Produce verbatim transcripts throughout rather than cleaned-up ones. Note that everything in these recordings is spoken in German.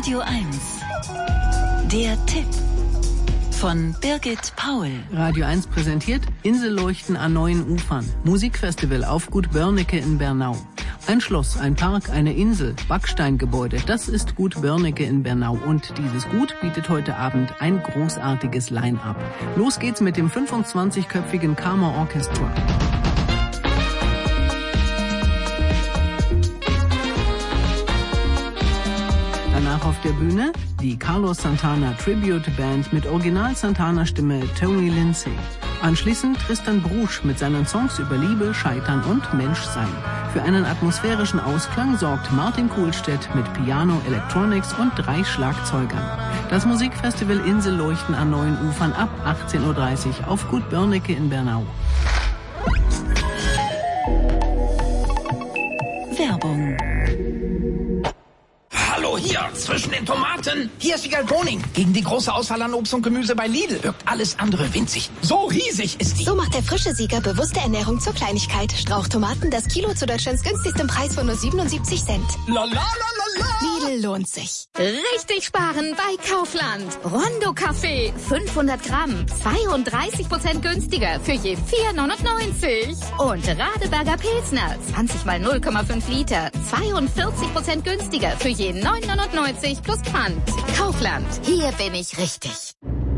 Radio eins. Der Tipp von Birgit Paul. Radio eins präsentiert Inselleuchten an neuen Ufern. Musikfestival auf Gut Börnecke in Bernau. Ein Schloss, ein Park, eine Insel, Backsteingebäude, das ist Gut Börnecke in Bernau. Und dieses Gut bietet heute Abend ein großartiges Line-Up. Los geht's mit dem fünfundzwanzigköpfigen Kammerorchester. Danach auf der Bühne die Carlos Santana Tribute Band mit Original-Santana-Stimme Tony Lindsay. Anschließend Tristan Brusch mit seinen Songs über Liebe, Scheitern und Menschsein. Für einen atmosphärischen Ausklang sorgt Martin Kuhlstedt mit Piano, Electronics und drei Schlagzeugern. Das Musikfestival Inselleuchten an neuen Ufern ab achtzehn Uhr dreißig auf Gut Börnecke in Bernau. Werbung. Hallo, hier, zwischen den Tomaten. Hier ist Wiegald Boning. Gegen die große Auswahl an Obst und Gemüse bei Lidl wirkt alles andere winzig. So riesig ist die. So macht der frische Sieger bewusste Ernährung zur Kleinigkeit. Strauchtomaten, das Kilo zu Deutschlands günstigstem Preis von nur siebenundsiebzig Cent. La la la la la. Lidl lohnt sich. Richtig sparen bei Kaufland. Rondo Kaffee, fünfhundert Gramm, zweiunddreißig Prozent günstiger für je vier neunundneunzig. Und Radeberger Pilsner, zwanzig mal null Komma fünf Liter, zweiundvierzig Prozent günstiger für je neun neunundneunzig plus Pfand. Kaufland, hier bin ich richtig.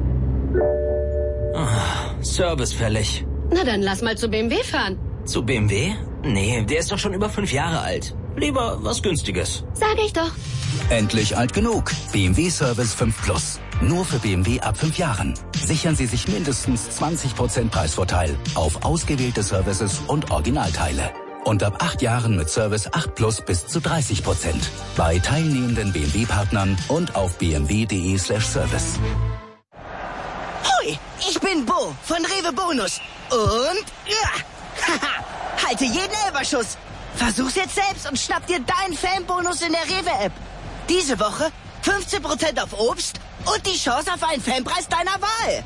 Oh, Service fällig. Na dann lass mal zu B M W fahren. Zu B M W? Nee, der ist doch schon über fünf Jahre alt. Lieber was Günstiges. Sag ich doch. Endlich alt genug. B M W Service fünf Plus. Nur für B M W ab fünf Jahren. Sichern Sie sich mindestens zwanzig Prozent Preisvorteil auf ausgewählte Services und Originalteile. Und ab acht Jahren mit Service acht Plus bis zu dreißig Prozent. Bei teilnehmenden B M W-Partnern und auf b m w punkt d e slash service. Hoi, ich bin Bo von Rewe Bonus. Und ja, haha, halte jeden Elberschuss. Versuch's jetzt selbst und schnapp dir deinen Fanbonus in der Rewe-App. Diese Woche fünfzehn Prozent auf Obst und die Chance auf einen Fanpreis deiner Wahl.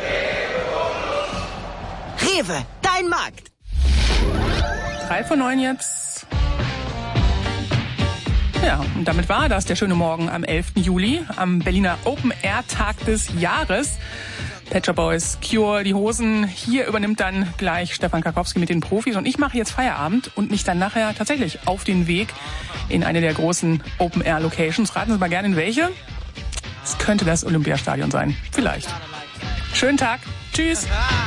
Rewe, dein Markt. Drei von neun jetzt. Ja, und damit war das der schöne Morgen am elften Juli, am Berliner Open-Air-Tag des Jahres. Pet Shop Boys, Cure, die Hosen. Hier übernimmt dann gleich Stefan Karkowski mit den Profis. Und ich mache jetzt Feierabend und mich dann nachher tatsächlich auf den Weg in eine der großen Open-Air-Locations. Raten Sie mal gerne in welche. Es könnte das Olympiastadion sein. Vielleicht. Schönen Tag. Tschüss.